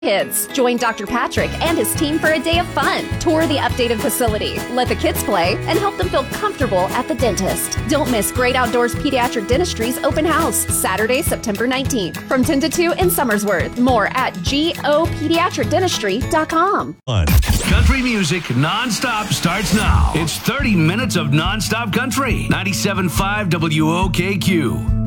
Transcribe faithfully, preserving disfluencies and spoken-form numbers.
Kids. Join Doctor Patrick and his team for a day of fun. Tour the updated facility. Let the kids play and help them feel comfortable at the dentist. Don't miss Great Outdoors Pediatric Dentistry's open house, Saturday, September nineteenth, from ten to two in Somersworth. More at go pediatric dentistry dot com. Country music nonstop starts now. It's thirty minutes of nonstop country. ninety-seven point five W O K Q.